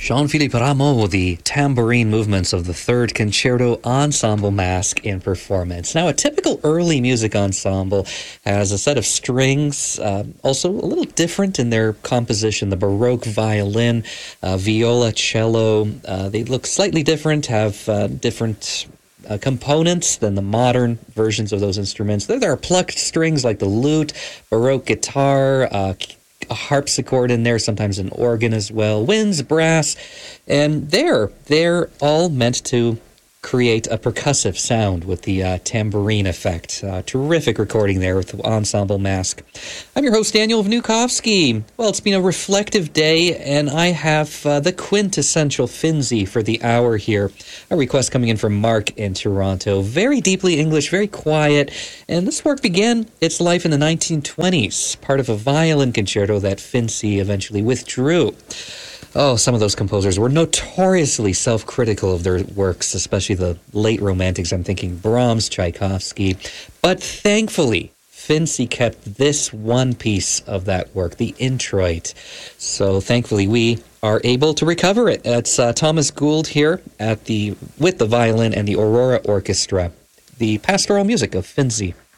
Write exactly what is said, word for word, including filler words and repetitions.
Jean-Philippe Rameau, the tambourine movements of the Third Concerto Ensemble Masque in performance. Now, a typical early music ensemble has a set of strings, uh, also a little different in their composition. The Baroque violin, uh, viola, cello, uh, they look slightly different, have uh, different Uh, components than the modern versions of those instruments. There, there are plucked strings like the lute, Baroque guitar, uh, a harpsichord in there, sometimes an organ as well, winds, brass, and they're, they're all meant to create a percussive sound with the uh, tambourine effect. Uh, terrific recording there with the Ensemble Masque. I'm your host, Daniel Vnukovsky. Well, it's been a reflective day, and I have uh, the quintessential Finzi for the hour here. A request coming in from Mark in Toronto. Very deeply English, very quiet, and this work began its life in the nineteen twenties, part of a violin concerto that Finzi eventually withdrew. Oh, some of those composers were notoriously self-critical of their works, especially the late Romantics. I'm thinking Brahms, Tchaikovsky. But thankfully, Finzi kept this one piece of that work, the Introit. So thankfully, we are able to recover it. It's uh, Thomas Gould here at the with the violin and the Aurora Orchestra, the pastoral music of Finzi.